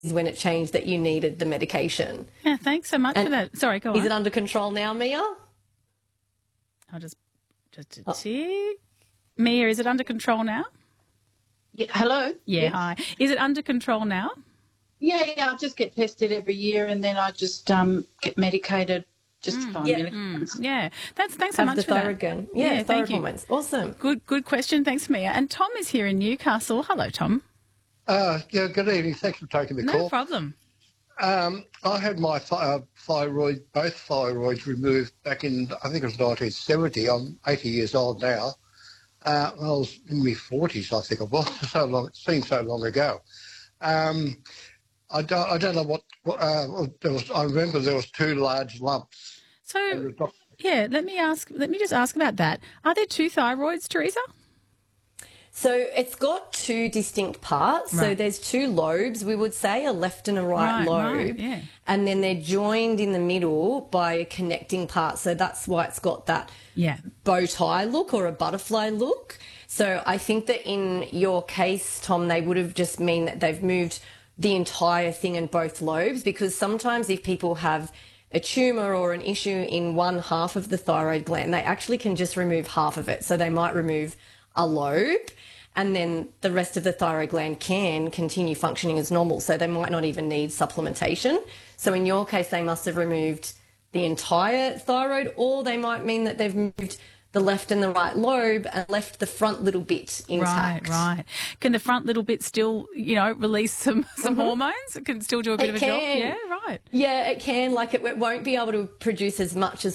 when it changed that you needed the medication. Yeah, thanks so much for that. Sorry, go on. Is it under control now, Mia? I'll just check. Mia, is it under control now? Yeah, hello? Yeah, Yes. hi. Is it under control now? Yeah, I just get tested every year and then I just get medicated just fine. Yeah. Thanks so Have much the for that. thyroid gun. Yeah, thank thyroid you. hormones. Awesome. Good question. Thanks, Mia. And Tom is here in Newcastle. Hello, Tom. Yeah, good evening. Thanks for taking the No call. problem. I had my thyroid, both thyroids removed back in, I think it was 1970. I'm 80 years old now. I was in my 40s, I think it was. So long, it seems so long ago. I don't know what there was. I remember there was 2 large lumps. So, yeah, let me just ask about that. Are there 2 thyroids, Teresa? So it's got 2 distinct parts. So Right. there's 2 lobes, we would say, a left and a right lobe. yeah. And then they're joined in the middle by a connecting part. So that's why it's got that Yeah. bow tie look or a butterfly look. So I think that in your case, Tom, they would have just mean that they've moved the entire thing in both lobes, because sometimes if people have a tumour or an issue in one half of the thyroid gland, they actually can just remove half of it. So they might remove a lobe and then the rest of the thyroid gland can continue functioning as normal. So they might not even need supplementation. So in your case, they must have removed the entire thyroid, or they might mean that they've moved the left and the right lobe and left the front little bit intact. Right. Can the front little bit still, release some hormones? It can still do a bit of a job? can. Yeah, right. Yeah, it can. Like it won't be able to produce as much as